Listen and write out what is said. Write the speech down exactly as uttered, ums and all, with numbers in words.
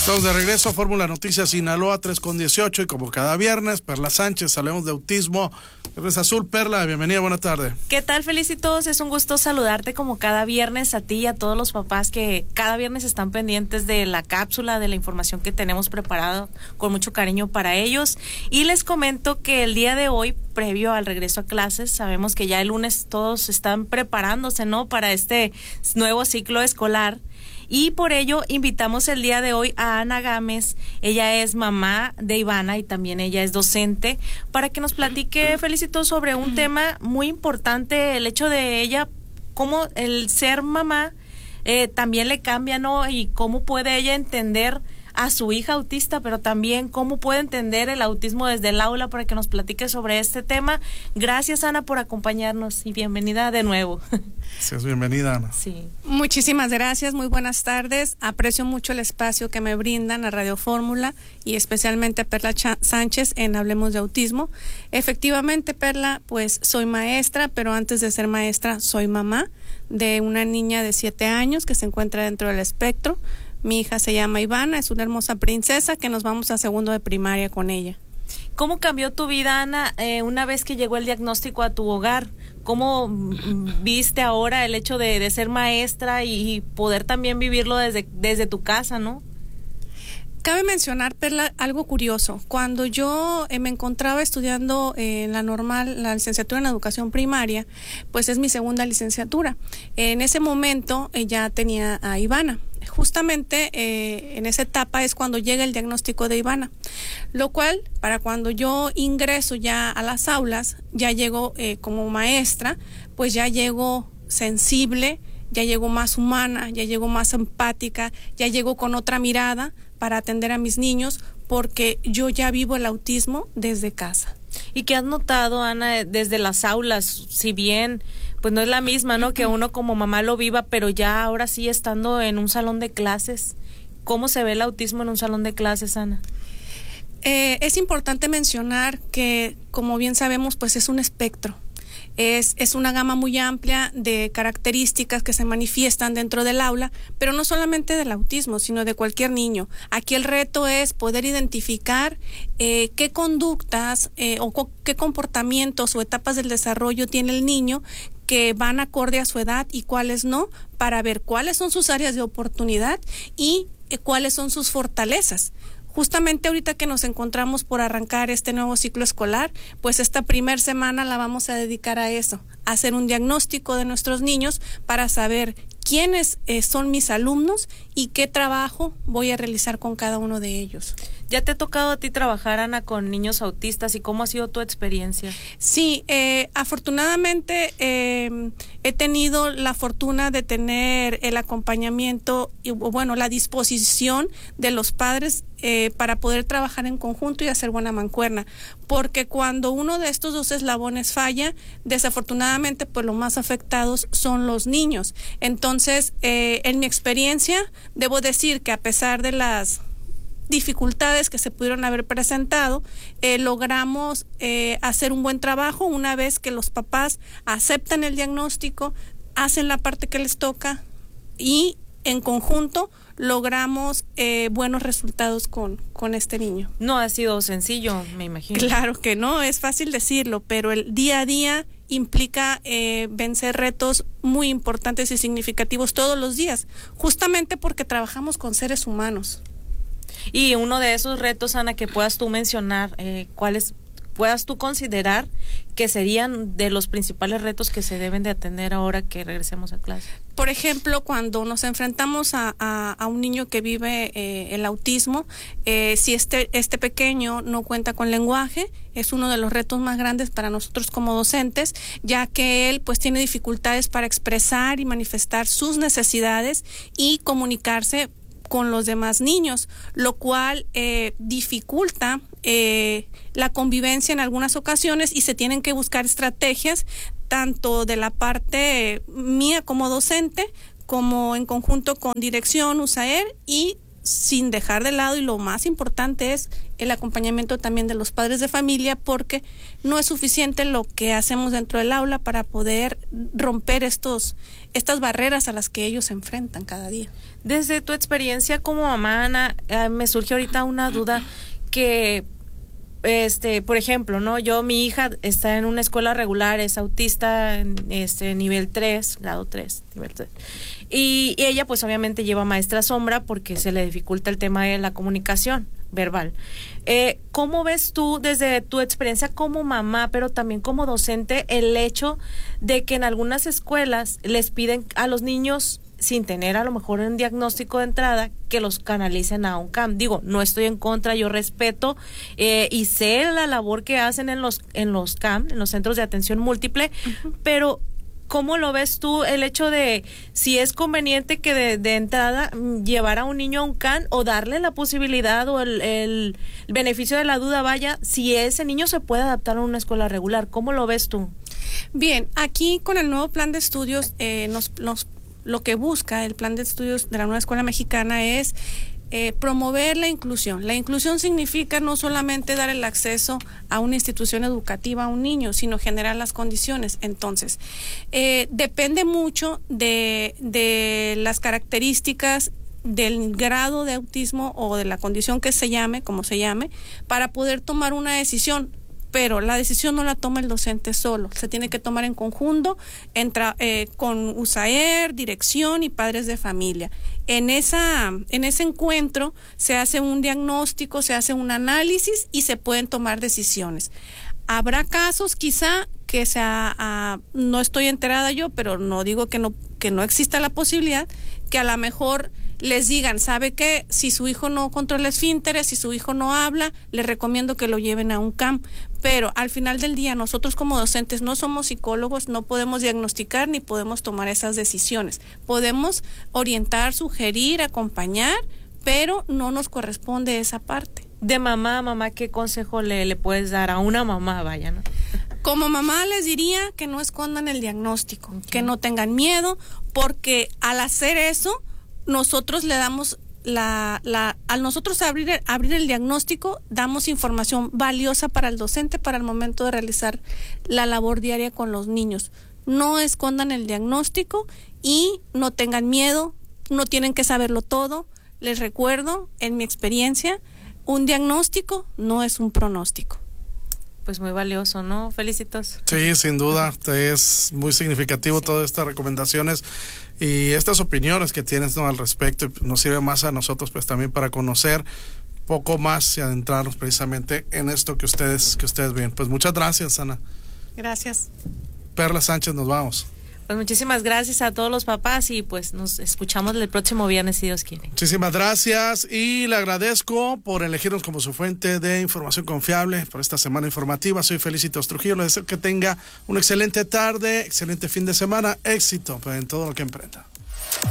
Estamos de regreso a Fórmula Noticias Sinaloa tres con dieciocho y como cada viernes, Perla Sánchez, hablemos de autismo. Viernes Azul, Perla, bienvenida, buena tarde. ¿Qué tal, feliz y todos? Es un gusto saludarte como cada viernes a ti y a todos los papás que cada viernes están pendientes de la cápsula, de la información que tenemos preparada con mucho cariño para ellos. Y les comento que el día de hoy, previo al regreso a clases, sabemos que ya el lunes todos están preparándose, ¿no?, para este nuevo ciclo escolar. Y por ello invitamos el día de hoy a Ana Gámez. Ella es mamá de Ivana y también ella es docente, para que nos platique, felicito, sobre un tema muy importante, el hecho de ella, cómo el ser mamá eh, también le cambia, ¿no? Y cómo puede ella entender a su hija autista, pero también cómo puede entender el autismo desde el aula, para que nos platique sobre este tema. Gracias, Ana, por acompañarnos y bienvenida de nuevo. Gracias, bienvenida, Ana. Sí. Muchísimas gracias, muy buenas tardes. Aprecio mucho el espacio que me brindan a Radio Fórmula y especialmente a Perla Ch- Sánchez en Hablemos de Autismo. Efectivamente, Perla, pues soy maestra, pero antes de ser maestra soy mamá de una niña de siete años que se encuentra dentro del espectro. Mi hija se llama Ivana, es una hermosa princesa que nos vamos a segundo de primaria con ella. ¿Cómo cambió tu vida, Ana, eh, una vez que llegó el diagnóstico a tu hogar? ¿Cómo viste ahora el hecho de, de ser maestra y poder también vivirlo desde, desde tu casa, ¿no? Cabe mencionar, Perla, algo curioso. Cuando yo eh, me encontraba estudiando eh, en la normal, la licenciatura en educación primaria, pues es mi segunda licenciatura. Eh, en ese momento eh, ya tenía a Ivana. Justamente eh, en esa etapa es cuando llega el diagnóstico de Ivana, lo cual para cuando yo ingreso ya a las aulas, ya llego eh, como maestra, pues ya llego sensible, ya llego más humana, ya llego más empática, ya llego con otra mirada para atender a mis niños, porque yo ya vivo el autismo desde casa. ¿Y qué has notado, Ana, desde las aulas? Si bien pues no es la misma, ¿no?, que uno como mamá lo viva, pero ya ahora sí estando en un salón de clases, ¿cómo se ve el autismo en un salón de clases, Ana? Eh, es importante mencionar que, como bien sabemos, pues es un espectro. Es, es una gama muy amplia de características que se manifiestan dentro del aula, pero no solamente del autismo, sino de cualquier niño. Aquí el reto es poder identificar eh, qué conductas eh, o co- qué comportamientos o etapas del desarrollo tiene el niño que van acorde a su edad y cuáles no, para ver cuáles son sus áreas de oportunidad y eh, cuáles son sus fortalezas. Justamente ahorita que nos encontramos por arrancar este nuevo ciclo escolar, pues esta primer semana la vamos a dedicar a eso, a hacer un diagnóstico de nuestros niños para saber quiénes eh, son mis alumnos y qué trabajo voy a realizar con cada uno de ellos. ¿Ya te ha tocado a ti trabajar, Ana, con niños autistas y cómo ha sido tu experiencia? Sí, eh, afortunadamente eh, he tenido la fortuna de tener el acompañamiento y, bueno, la disposición de los padres eh, para poder trabajar en conjunto y hacer buena mancuerna, porque cuando uno de estos dos eslabones falla, desafortunadamente pues los más afectados son los niños. Entonces, eh, en mi experiencia, debo decir que a pesar de las dificultades que se pudieron haber presentado, eh, logramos eh, hacer un buen trabajo una vez que los papás aceptan el diagnóstico, hacen la parte que les toca y en conjunto logramos eh, buenos resultados con, con este niño. No ha sido sencillo, me imagino. Claro que no, es fácil decirlo, pero el día a día implica eh, vencer retos muy importantes y significativos todos los días, justamente porque trabajamos con seres humanos. Y uno de esos retos, Ana, que puedas tú mencionar, eh, ¿cuáles puedas tú considerar que serían de los principales retos que se deben de atender ahora que regresemos a clase? Por ejemplo, cuando nos enfrentamos a, a, a un niño que vive eh, el autismo, eh, si este, este pequeño no cuenta con lenguaje, es uno de los retos más grandes para nosotros como docentes, ya que él pues tiene dificultades para expresar y manifestar sus necesidades y comunicarse con los demás niños, lo cual eh, dificulta eh, la convivencia en algunas ocasiones y se tienen que buscar estrategias tanto de la parte mía como docente como en conjunto con dirección, USAER y sin dejar de lado, y lo más importante es el acompañamiento también de los padres de familia, porque no es suficiente lo que hacemos dentro del aula para poder romper estos estas barreras a las que ellos se enfrentan cada día. Desde tu experiencia como mamá, Ana, eh, me surge ahorita una duda que, este, por ejemplo, ¿no? Yo, mi hija está en una escuela regular, es autista, este, nivel tres, grado tres, nivel tres. Y, y ella, pues, obviamente lleva maestra sombra porque se le dificulta el tema de la comunicación verbal. Eh, ¿Cómo ves tú, desde tu experiencia como mamá, pero también como docente, el hecho de que en algunas escuelas les piden a los niños, sin tener a lo mejor un diagnóstico de entrada, que los canalicen a un C A M? Digo, no estoy en contra, yo respeto eh, y sé la labor que hacen en los en los C A M, en los centros de atención múltiple, uh-huh. Pero ¿cómo lo ves tú el hecho de si es conveniente que de, de entrada llevar a un niño a un C A M o darle la posibilidad o el, el, el beneficio de la duda, vaya, si ese niño se puede adaptar a una escuela regular? ¿Cómo lo ves tú? Bien, aquí con el nuevo plan de estudios eh, nos, nos lo que busca el plan de estudios de la nueva escuela mexicana es eh, promover la inclusión. La inclusión significa no solamente dar el acceso a una institución educativa a un niño, sino generar las condiciones. Entonces, eh, depende mucho de, de las características del grado de autismo o de la condición que se llame, como se llame, para poder tomar una decisión. Pero la decisión no la toma el docente solo, se tiene que tomar en conjunto entra, eh, con USAER, dirección y padres de familia. En esa, en ese encuentro se hace un diagnóstico, se hace un análisis y se pueden tomar decisiones. Habrá casos quizá que sea, uh, no estoy enterada yo, pero no digo que no, que no exista la posibilidad, que a lo mejor les digan, ¿sabe qué? Si su hijo no controla esfínteres, si su hijo no habla, les recomiendo que lo lleven a un C A M. Pero al final del día, nosotros como docentes no somos psicólogos, no podemos diagnosticar ni podemos tomar esas decisiones. Podemos orientar, sugerir, acompañar, pero no nos corresponde esa parte. De mamá a mamá, ¿qué consejo le, le puedes dar a una mamá, vaya, no? Como mamá les diría que no escondan el diagnóstico, okay. Que no tengan miedo, porque al hacer eso, nosotros le damos la, la al nosotros abrir el, abrir el diagnóstico, damos información valiosa para el docente para el momento de realizar la labor diaria con los niños. No escondan el diagnóstico y no tengan miedo, no tienen que saberlo todo. Les recuerdo, en mi experiencia, un diagnóstico no es un pronóstico. Pues muy valioso, ¿no? Felicitos. Sí, sin duda, es muy significativo, sí, todas estas recomendaciones y estas opiniones que tienes, ¿no?, al respecto. Nos sirve más a nosotros pues también para conocer poco más y adentrarnos precisamente en esto que ustedes que ustedes ven. Pues muchas gracias, Ana. Gracias. Perla Sánchez, nos vamos. Pues muchísimas gracias a todos los papás y pues nos escuchamos el próximo viernes si Dios quiere. Muchísimas gracias y le agradezco por elegirnos como su fuente de información confiable por esta semana informativa. Soy Felicitos Trujillo, les deseo que tenga una excelente tarde, excelente fin de semana, éxito en todo lo que emprenda.